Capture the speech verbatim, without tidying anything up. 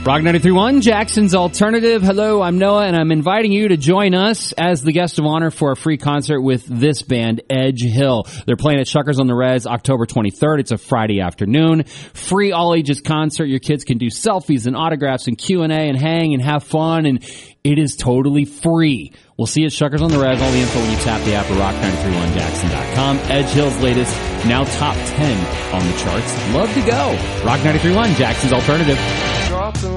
Rock ninety-three point one, Jackson's Alternative. Hello, I'm Noah, and I'm inviting you to join us as the guest of honor for a free concert with this band, Edge Hill. They're playing at Shuckers on the Res October twenty-third. It's a Friday afternoon. Free all ages concert. Your kids can do selfies and autographs and Q and A and hang and have fun, and it is totally free. We'll see you at Shuckers on the Res. All the info when you tap the app at rock nine three one jackson dot com. Edge Hill's latest, now top ten on the charts. Love to go. Rock ninety-three point one, Jackson's Alternative.